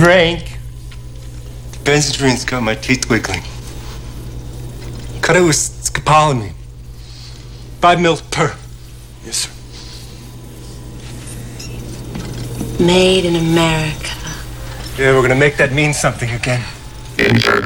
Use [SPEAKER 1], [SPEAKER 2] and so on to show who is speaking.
[SPEAKER 1] Frank. Benzedrine's got my teeth wiggling. Cut it with scopolamine. 5 mils per. Yes, sir.
[SPEAKER 2] Made in America.
[SPEAKER 1] Yeah, we're gonna make that mean something again.